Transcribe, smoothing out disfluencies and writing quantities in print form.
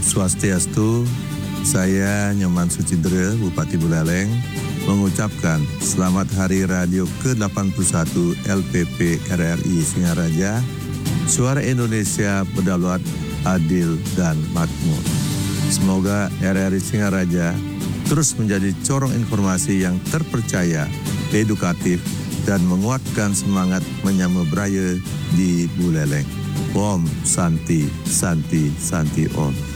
Swastiastu, saya Nyoman Sucidre, Bupati Buleleng, mengucapkan Selamat Hari Radio ke-81 LPP RRI Singaraja, Suara Indonesia berdaulat, adil, dan makmur. Semoga RRI Singaraja terus menjadi corong informasi yang terpercaya, edukatif, dan menguatkan semangat menyambut Braya di Buleleng. Om Santi, Santi, Santi Om.